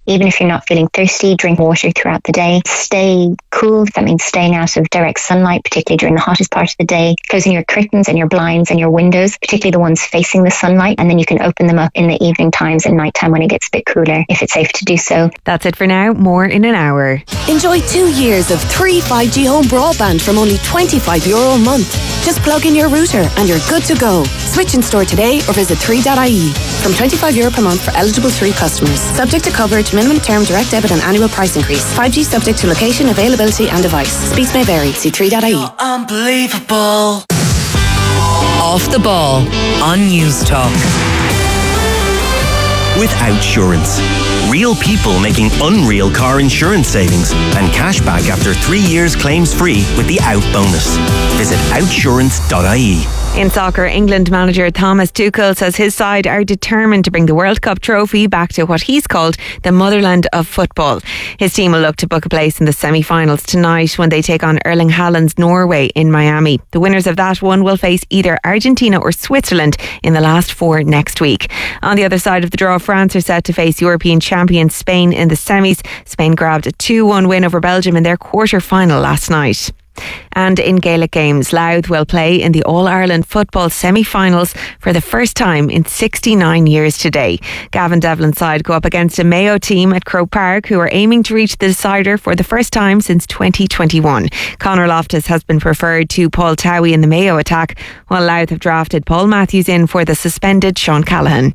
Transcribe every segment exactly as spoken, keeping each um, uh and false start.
Even if you're not feeling thirsty, drink water throughout the day. Stay cool. That means staying out of direct sunlight, particularly during the hottest part of the day. Closing your curtains and your blinds and your windows, particularly the ones facing the sunlight. And then you can open them up in the evening times and nighttime when it gets a bit cooler, if it's safe to do so. That's it for now. More in an hour. Enjoy two years of three five G home broadband from only twenty-five euro a month. Just plug in your router and you're good to go. Switch in store today or visit three dot I E. From twenty-five euro per month for eligible three customers. Subject to coverage, minimum term, direct debit and annual price increase. five G subject to location, availability and device. Speeds may vary. See three dot I E. Unbelievable. Off the Ball on News Talk. With Outsurance. Real people making unreal car insurance savings and cash back after three years claims free with the Out bonus. Visit outsurance dot I E. In soccer, England manager Thomas Tuchel says his side are determined to bring the World Cup trophy back to what he's called the motherland of football. His team will look to book a place in the semi-finals tonight when they take on Erling Haaland's Norway in Miami. The winners of that one will face either Argentina or Switzerland in the last four next week. On the other side of the draw, France are set to face European champion Spain in the semis. Spain grabbed a two one win over Belgium in their quarter-final last night. And in Gaelic games, Louth will play in the All-Ireland football semi-finals for the first time in sixty-nine years today. Gavin Devlin's side go up against a Mayo team at Croke Park who are aiming to reach the decider for the first time since twenty twenty-one. Conor Loftus has been preferred to Paul Towie in the Mayo attack, while Louth have drafted Paul Matthews in for the suspended Sean Callahan.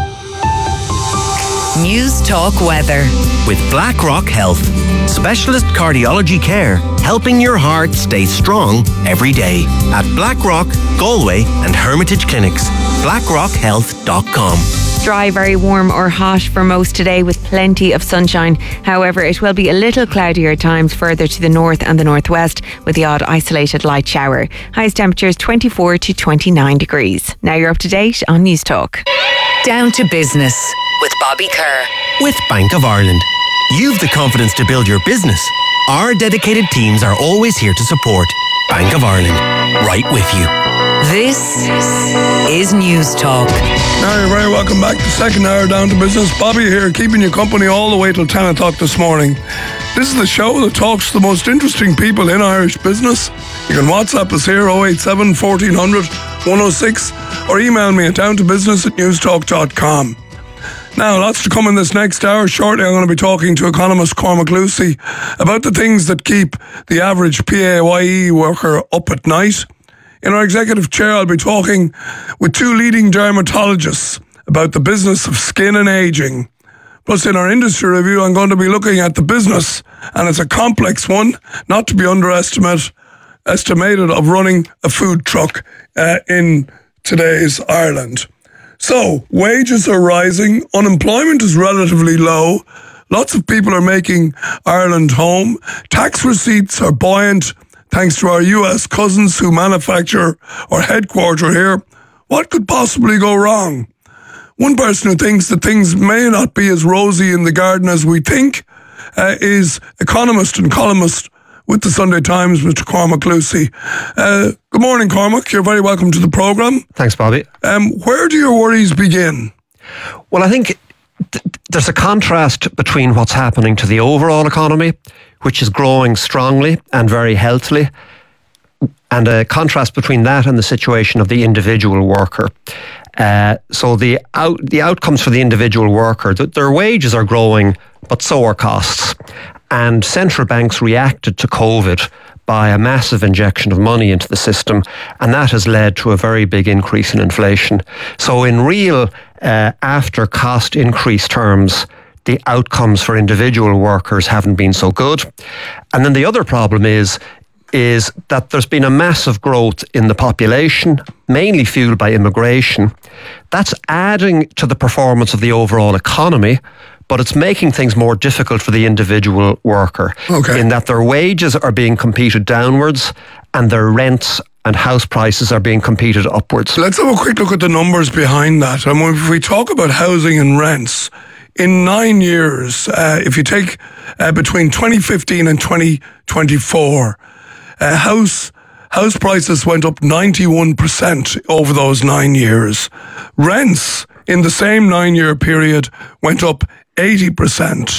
News Talk weather. With BlackRock Health. Specialist cardiology care, helping your heart stay strong every day. At BlackRock, Galway and Hermitage Clinics. blackrock health dot com. Dry, very warm or hot for most today with plenty of sunshine. However, it will be a little cloudier at times further to the north and the northwest with the odd isolated light shower. Highest temperatures twenty-four to twenty-nine degrees. Now you're up to date on News Talk. Down to business with Bobby Kerr. With Bank of Ireland. You've the confidence to build your business. Our dedicated teams are always here to support. Bank of Ireland. Right with you. This is News Talk. Now you're very welcome back to second hour Down to Business. Bobby here, keeping you company all the way till ten o'clock this morning. This is the show that talks to the most interesting people in Irish business. You can WhatsApp us here oh eight seven, fourteen hundred, one oh six or email me at downtobusiness at newstalk dot com. Now, lots to come in this next hour. Shortly, I'm going to be talking to economist Cormac Lucy about the things that keep the average P A Y E worker up at night. In our executive chair, I'll be talking with two leading dermatologists about the business of skin and ageing. Plus, in our industry review, I'm going to be looking at the business, and it's a complex one, not to be underestimated, estimated of running a food truck uh, in today's Ireland. So, wages are rising, unemployment is relatively low, lots of people are making Ireland home, tax receipts are buoyant thanks to our U S cousins who manufacture or headquarter here. What could possibly go wrong? One person who thinks that things may not be as rosy in the garden as we think uh, is economist and columnist with the Sunday Times, Mister Cormac Lucy. Uh, good morning, Cormac. You're very welcome to the programme. Thanks, Bobby. Um, where do your worries begin? Well, I think th- there's a contrast between what's happening to the overall economy, which is growing strongly and very healthily, and a contrast between that and the situation of the individual worker. Uh, so the out, the outcomes for the individual worker, th- their wages are growing, but so are costs. And central banks reacted to COVID by a massive injection of money into the system, and that has led to a very big increase in inflation. So in real uh, after cost increase terms, the outcomes for individual workers haven't been so good. And then the other problem is is that there's been a massive growth in the population, mainly fueled by immigration. That's adding to the performance of the overall economy, but it's making things more difficult for the individual worker, okay, in that their wages are being competed downwards and their rents and house prices are being competed upwards. Let's have a quick look at the numbers behind that. And if we talk about housing and rents, in nine years, uh, if you take uh, between twenty fifteen and twenty twenty-four, uh, house house prices went up ninety-one percent over those nine years. Rents in the same nine-year period went up eighty percent.